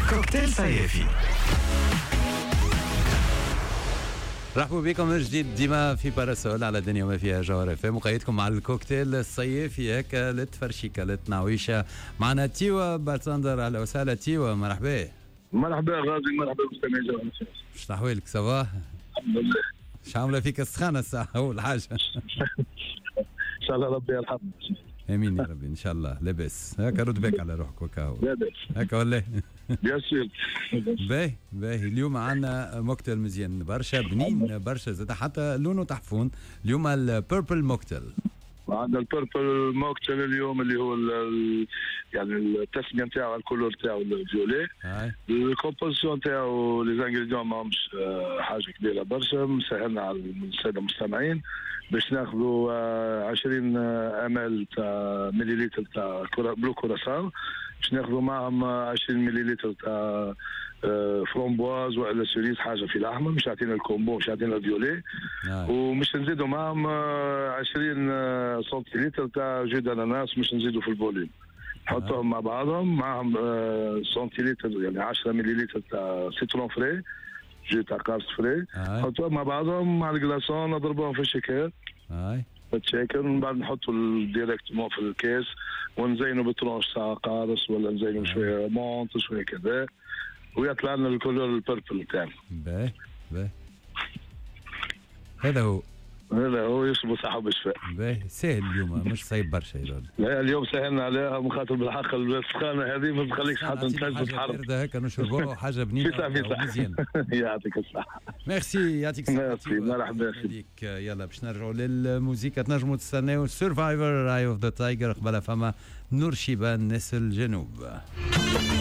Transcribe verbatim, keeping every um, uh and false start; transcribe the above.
كوكتيل صيفي. رحبوا بكم من جديد ديما في باراسول على دنيا ما فيها جوهر اف ام. مقيدكم مع الكوكتيل الصيفي هيك لتفرشيكا لتناويشة. معنا تيوا بارتندر. اهلا وسهلا تيوا، مرحبا. مرحبا غازي، مرحبا مستمعي جوهر. شو احوالك؟ سافا؟ الحمد لله. شو عامله فيك السخانه الساعه اول حاجه؟ ان شاء الله ربي يرحمنا. امين يا ربي ان شاء الله. لاباس هيك رد بك على روحك وكاو لاباس هيك ولا؟ بيان سور. باهي باهي. اليوم عندنا موكتيل مزيان برشا، بنين برشا زاد، حتى لونه تحفون. اليوم البيربل موكتيل. عندنا البيربل موكتيل اليوم اللي هو ال يعني التسميه نتاعو الكولور نتاعو الفيولي. الكومبوزيسيون نتاعو لي زانغريديون ماهمش حاجه كبيره برشا، مسهلنا على الساده المستمعين باش ناخذوا عشرين امل تاع مليلتر تاع بلو كوراساو، باش ناخذوا معهم عشرين مليلتر تاع فرومبواز ولا سوريز حاجه في الاحمر، مش عاطينا الكومبو، مش عاطينا الفيولي. ومش نزيدوا معهم عشرين سنتيلتر تاع جو داناناس، مش نزيدوا في الفوليوم. نحطهم مع بعضهم، معهم سنتيلتر يعني عشرة مليلتر تاع سيترون فري، جو تاع قارص فري. نحطوهم مع بعضهم مع الكلاصون، نضربوهم في الشيكر. اي الشيكر من بعد نحطوا ديريكتمون في الكيس ونزينوا بترونش تاع قارص ولا نزينوا شويه مونت شويه كذا، ويطلع لنا الكولور البيربل تاعنا. باهي باهي. هذا هو هذا هو يشربوا صحة وبشفاء. باهي. سهل اليوم مش صعيب برشا. لا اليوم سهلنا عليها من خاطر بالحق السخانه هذه ما تخليكش حتى نتنجم تحرك. حاجه هكا نشربوها حاجه بنينه مزيان. يعطيك الصحة. ميرسي يعطيك الصحة. ميرسي مرحبا فيك. يلا باش نرجعوا للموسيقى. تنجموا تستناو سرفايفر راي اوف ذا تايجر. قبل فما نور شيبان نسل جنوب.